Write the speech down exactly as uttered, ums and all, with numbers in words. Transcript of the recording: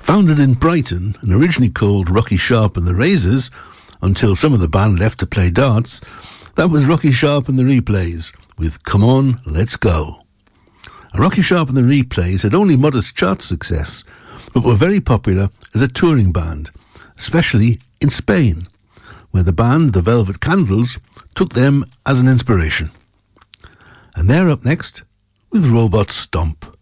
Founded in Brighton and originally called Rocky Sharp and the Razors, until some of the band left to play darts, that was Rocky Sharp and the Replays with Come On, Let's Go. And Rocky Sharp and the Replays had only modest chart success, but were very popular as a touring band, especially in Spain, where the band, the Velvet Candles, took them as an inspiration. And they're up next with Robot Stomp.